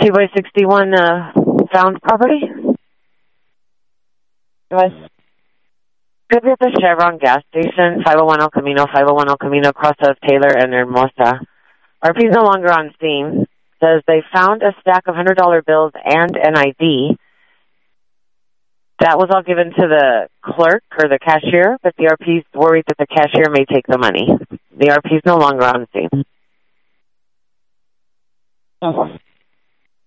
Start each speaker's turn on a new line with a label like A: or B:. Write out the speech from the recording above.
A: Boy 61 found property? It was could be at the Chevron gas station, 501 El Camino, 501 El Camino, cross of Taylor and Hermosa. RP's no longer on scene. Says they found a stack of $100 bills and an ID. That was all given to the clerk or the cashier, but the RP's worried that the cashier may take the money. The RP's no longer on scene.